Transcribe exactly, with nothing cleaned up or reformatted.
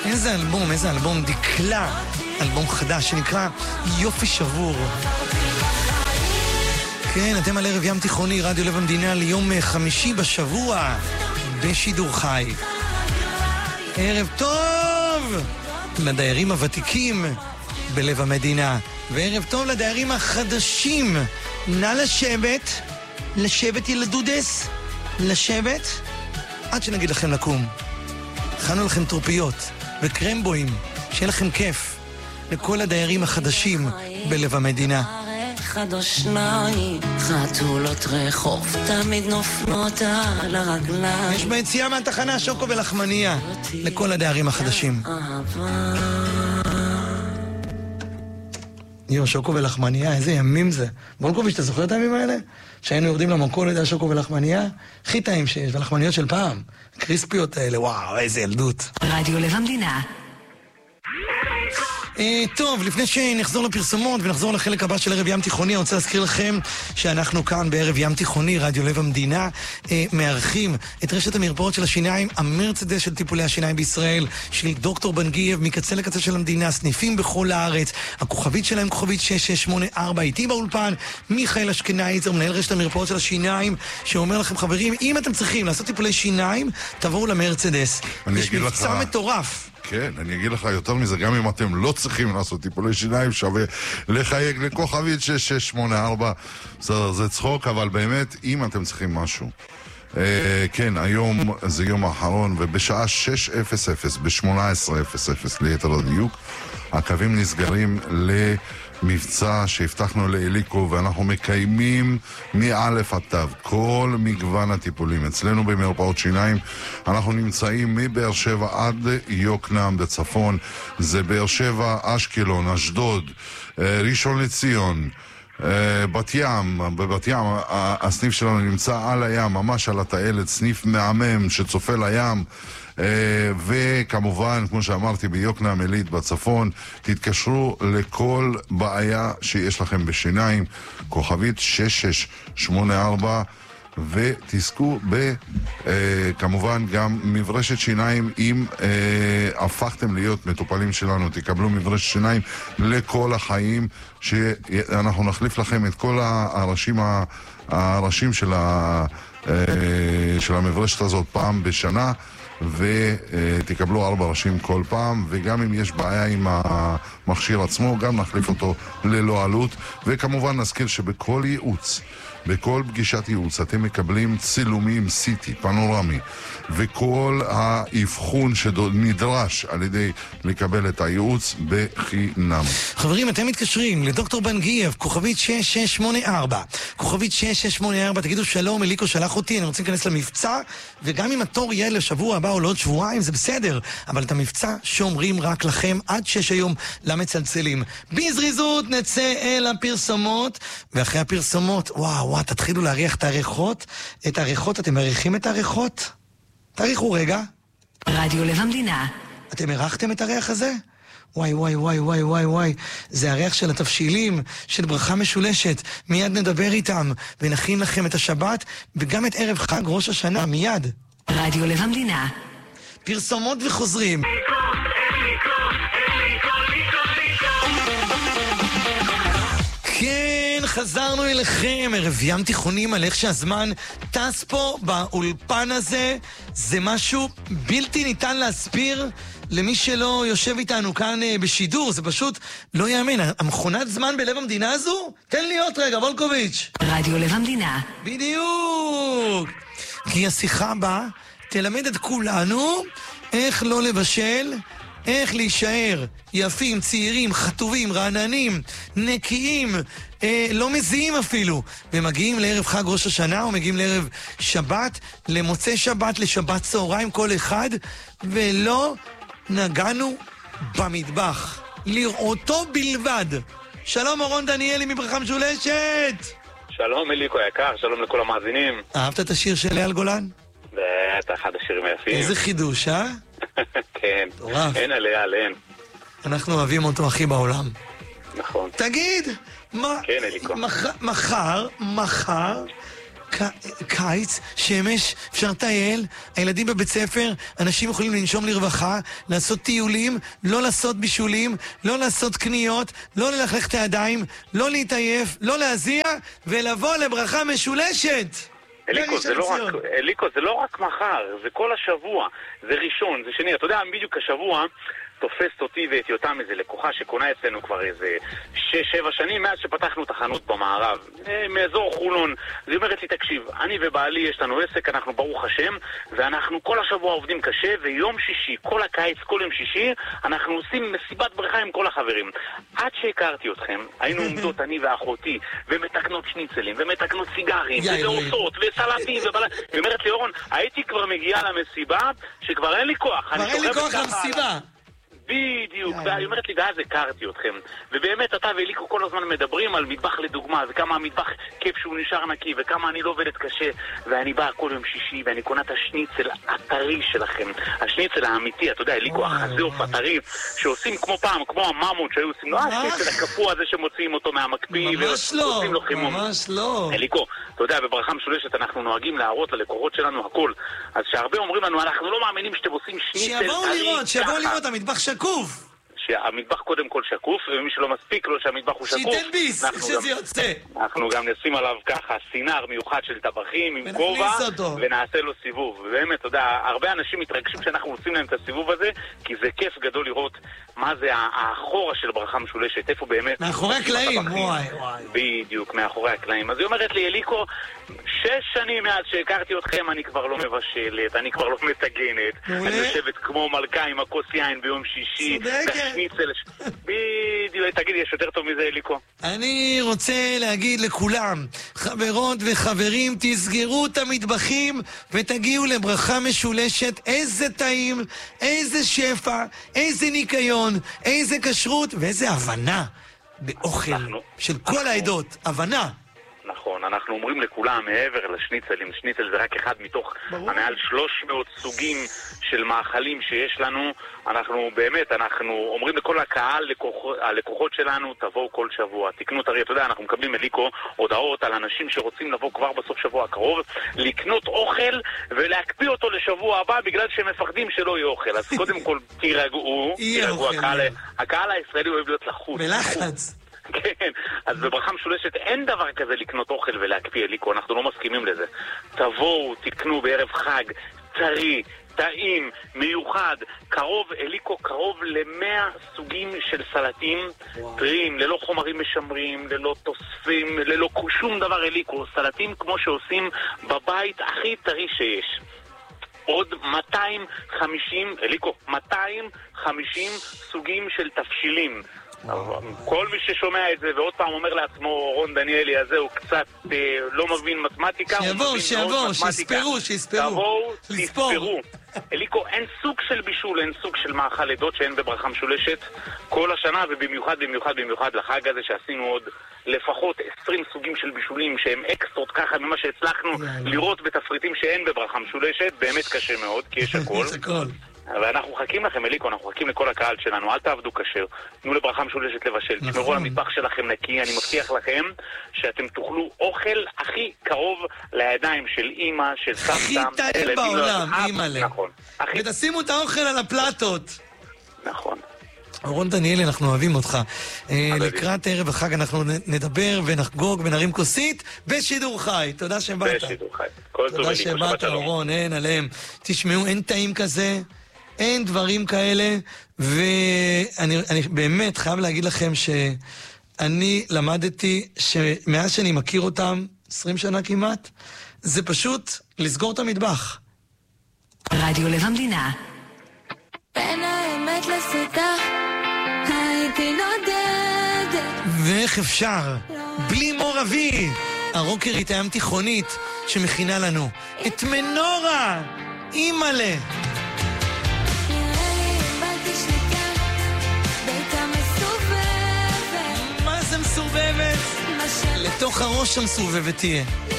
איזה אלבום, איזה אלבום דקלה, אלבום חדש שנקרא יופי שבור. כן, אתם על ערב ים תיכוני, רדיו לב המדינה ליום חמישי בשבוע בשידור חי. ערב טוב לדיירים הוותיקים בלב המדינה, וערב טוב לדיירים החדשים. נא לשבת, לשבת ילדודס, לשבת, עד שנגיד לכם לקום. הכנו לכם טרופיות וקרמבויים, שיהיה לכם כיף. לכל הדיירים החדשים בלב המדינה. אחד או שניים, חתולות רחוב תמיד נופלות על הרגליים. יש ביציאה מהתחנה שוקו ולחמניה לכל הדיירים החדשים. יו, שוקו ולחמניה, איזה ימים זה. בולקוביץ', אתה זוכר את הימים האלה? שהיינו יורדים למקום לידי שוקו ולחמניה? הכי טעים שיש, ולחמניות של פעם. קריספיות האלה, וואו, איזה ילדות. רדיו לב המדינה. טוב, לפני שנחזור לפרסומות ונחזור לחלק הבא של ערב ים תיכוני, אני רוצה להזכיר לכם שאנחנו כאן בערב ים תיכוני, רדיו לב המדינה, מארחים את רשת המרפאות של השיניים, המרצדס של טיפולי השיניים בישראל, של דוקטור בנגייב, מקצה לקצה של המדינה, סניפים בכל הארץ, הכוכבית שלהם כוכבית שש שש שמונה ארבע, איתי באולפן, מיכאל אשכנזי, מנהל רשת המרפאות של השיניים, שאומר לכם, חברים, אם אתם צריכים לעשות טיפולי שיניים, תבואו למרצדס. יש מבצע מטורף. כן, אני אגיד לך יותר מזה, גם אם אתם לא צריכים לעשות טיפולי שיניים, שווה לחייג לכוכבית שש שש שמונה ארבע. בסדר, זה צחוק, אבל באמת, אם אתם צריכים משהו. אה, כן, היום זה יום האחרון, ובשעה שש אפס אפס, ב-שמונה עשרה אפס אפס ליתר הדיוק, הקווים נסגרים למבצע שהבטחנו לאליקו, ואנחנו מקיימים מאלף עד תו כל מגוון הטיפולים. אצלנו במרפאות שיניים אנחנו נמצאים מבאר שבע עד יוקנעם בצפון, זה באר שבע, אשקלון, אשדוד, ראשון לציון, בת ים. בבת ים הסניף שלנו נמצא על הים, ממש על הטיילת, סניף מהמם שצופה לים. Uh, וכמובן, כמו שאמרתי, ביוקנעם עילית בצפון, תתקשרו לכל בעיה שיש לכם בשיניים, כוכבית שש שש שמונה ארבע, ותזכו ב, uh, כמובן גם מברשת שיניים. אם uh, הפכתם להיות מטופלים שלנו, תקבלו מברשת שיניים לכל החיים, שאנחנו נחליף לכם את כל הראשים, הראשים של, ה, uh, של המברשת הזאת פעם בשנה, ותקבלו ארבע ראשים כל פעם, וגם אם יש בעיה עם המכשיר עצמו, גם נחליף אותו ללא עלות. וכמובן נזכיר שבכל ייעוץ, בכל פגישת ייעוץ, אתם מקבלים צילומים סיטי, פנורמי, וכל האבחון שנדרש על ידי לקבל את הייעוץ בחינם. חברים, אתם מתקשרים לדוקטור בנגייב, כוכבית שש שש שמונה ארבע, כוכבית שש שש שמונה ארבע, תגידו שלום, אליקו שלח אותי, אני רוצה להיכנס למבצע, וגם אם התור יהיה לשבוע הבא או לעוד שבועיים, זה בסדר, אבל את המבצע שומרים רק לכם עד שש היום למצלצלים. בזריזות נצא אל הפרסומות, ואחרי הפרסומות, וואו, וואו, תתחילו להריח את הריחות, את הריחות, אתם מריחים את הריחות? תריחו רגע. רדיו לב המדינה. אתם ערכתם את הריח הזה? וואי וואי וואי וואי וואי וואי, זה הריח של התבשילים, של ברכה משולשת. מיד נדבר איתם ונכין לכם את השבת וגם את ערב חג ראש השנה, מיד. רדיו לב המדינה. פרסומות וחוזרים. כן, חזרנו אליכם, ערב ים תיכונים, על איך שהזמן טס פה באולפן הזה. זה משהו בלתי ניתן להסביר למי שלא יושב איתנו כאן בשידור, זה פשוט לא יאמן. המכונת זמן בלב המדינה הזו? תן לי עוד רגע, וולקוביץ'. רדיו לב המדינה. בדיוק. כי השיחה בה תלמד את כולנו איך לא לבשל, איך להישאר יפים, צעירים, חטובים, רעננים, נקיים, אה, לא מזיעים אפילו, ומגיעים לערב חג ראש השנה, או מגיעים לערב שבת, למוצאי שבת, לשבת צהריים כל אחד, ולא נגענו במטבח, לראותו בלבד. שלום אורון דניאלי מברכה משולשת. שלום אליקו יקר, שלום לכל המאזינים. אהבת את השיר של אייל גולן? בטח, אחד השירים היפים. איזה חידוש, אה? כן, טורף. אין עליה, אין. אנחנו אוהבים אותו הכי בעולם. נכון. תגיד, מה... כן, אליקו. מח... מחר, מחר, קיץ, שמש, אפשר לטייל, הילדים בבית ספר, אנשים יכולים לנשום לרווחה, לעשות טיולים, לא לעשות בישולים, לא לעשות קניות, לא ללכלך את הידיים, לא להתעייף, לא להזיע, ולבוא לברכה משולשת. אליקו, זה לא רק, אליקו, זה לא רק מחר, זה כל השבוע, זה ראשון, זה שני, אתה יודע, בדיוק השבוע תופסת אותי ואת יותם איזה לקוחה שקונה אצלנו כבר איזה שש, שבע שנים מאז שפתחנו את החנות במערב, מאזור חולון. אז היא אומרת לי, תקשיב, אני ובעלי יש לנו עסק, אנחנו ברוך השם, ואנחנו כל השבוע עובדים קשה, ויום שישי, כל הקיץ, כל יום שישי, אנחנו עושים מסיבת בריכה עם כל החברים. עד שהכרתי אתכם, היינו עומדות אני ואחותי, ומתקנות שניצלים, ומתקנות סיגרים, ועושות, וסלטים, ובלה... היא אומרת לי, אורון, הייתי כבר מגיעה למסיבה, שכבר אין לי כוח. כבר אין לי כוח למסיבה. בדיוק, והיא אומרת לי, ואז הכרתי אתכם. ובאמת, אתה ואליקו כל הזמן מדברים על מטבח לדוגמה, וכמה המטבח כיף שהוא נשאר נקי, וכמה אני לא עובדת קשה. ואני באה כל יום שישי, ואני קונה את השניצל הטרי שלכם. השניצל האמיתי, אתה יודע, אליקו, החזיוף הטרי, שעושים כמו פעם, כמו הממות שהיו עושים, לא השניצל הקפוא הזה שמוציאים אותו מהמקפיא, ממש לא, ממש לא. אליקו, אתה יודע, בברכה משולשת אנחנו נוהגים להראות ללקוחות שלנו הכל. אז שהרבה אומרים לנו, אנחנו לא מאמינים שאתם עושים שניצל. שיבואו לראות, שיבואו לראות, המטבח שקוף. שהמטבח קודם כל שקוף, ומי שלא מספיק לו שהמטבח הוא שקוף, שייתן ביס, שזה יוצא. אנחנו גם נשים עליו ככה סינר מיוחד של טבחים עם כובע, ונעשה לו סיבוב. ובאמת, אתה יודע, הרבה אנשים מתרגשים כשאנחנו עושים להם את הסיבוב הזה, כי זה כיף גדול לראות מה זה האחורה של ברכה משולשת, איפה באמת... מאחורי הקלעים, וואי, וואי. בדיוק, מאחורי הקלעים. אז היא אומרת לי, אליקו, שש שנים מאז שהכרתי אתכם, אני כבר לא מבשלת, אני כבר לא מתגנת. אני יושבת כמו מלכה עם הכוס יין ביום שישי. שניצל. בדיוק, תגידי, יש יותר טוב מזה, אליקו? אני רוצה להגיד לכולם, חברות וחברים, תסגרו את המטבחים ותגיעו לברכה משולשת. איזה טעים, איזה שפע, איזה ניקיון, איזה כשרות ואיזה הבנה באוכל של כל העדות. הבנה. נכון, אנחנו אומרים לכולם, מעבר לשניצלים, שניצל זה רק אחד מתוך המעל שלוש מאות סוגים של מאכלים שיש לנו. אנחנו באמת, אנחנו אומרים לכל הקהל, לקוח, הלקוחות שלנו, תבואו כל שבוע, תקנו תרי, אתה יודע, אנחנו מקבלים אליקו הודעות על אנשים שרוצים לבוא כבר בסוף שבוע הקרוב, לקנות אוכל ולהקפיא אותו לשבוע הבא בגלל שהם מפחדים שלא יהיה אוכל. אז קודם כל תירגעו, תירגעו, הקהל, הקהל הישראלי אוהב להיות לחוץ. בלחץ. כן, אז בברכה משולשת אין דבר כזה לקנות אוכל ולהקפיא, אליקו, אנחנו לא מסכימים לזה. תבואו, תקנו בערב חג, טרי, טעים, מיוחד, קרוב, אליקו, קרוב למאה סוגים של סלטים טריים, ללא חומרים משמרים, ללא תוספים, ללא שום דבר, אליקו, סלטים כמו שעושים בבית הכי טרי שיש. עוד מאתיים וחמישים, אליקו, מאתיים וחמישים סוגים של תפשילים. כל מי ששומע את זה ועוד פעם אומר לעצמו, רון דניאלי הזה הוא קצת אה, לא מבין מתמטיקה, שיבואו, שיבואו, שיספרו, שיספרו, תבואו, תספרו. אליקו, אין סוג של בישול, אין סוג של מאכל עדות שאין בברכה משולשת כל השנה, ובמיוחד במיוחד במיוחד לחג הזה שעשינו עוד לפחות עשרים סוגים של בישולים שהם אקסטרות ככה ממה שהצלחנו לראות בתפריטים שאין בברכה משולשת. באמת קשה מאוד, כי יש הכל. יש הכל. ואנחנו חכים לכם, אליקו, אנחנו חכים לכל הקהל שלנו, אל תעבדו קשר, תנו לברכה משולשת לבשל, תשמרו על המטבח שלכם נקי, אני מבטיח לכם שאתם תאכלו אוכל הכי קרוב לידיים של אמא, של סבתא. הכי טעים בעולם, אמא לב. נכון. ותשימו את האוכל על הפלטות. נכון. רון דניאלי, אנחנו אוהבים אותך. לקראת ערב החג אנחנו נדבר ונחגוג ונרים כוסית בשידור חי. תודה שבאת. בשידור חי. כל טוב, תודה שבאת, רון, אין עליהם. תשמעו, אין טעים כזה. אין דברים כאלה, ואני אני באמת חייב להגיד לכם שאני למדתי שמאז שאני מכיר אותם, עשרים שנה כמעט, זה פשוט לסגור את המטבח. רדיו לב המדינה. בין האמת לסתה, הייתי נודדת. ואיך אפשר? בלי מור אבי, הרוקרית הים תיכונית שמכינה לנו את מנורה, אימא'לה. לתוך הראש המסובבת תהיה.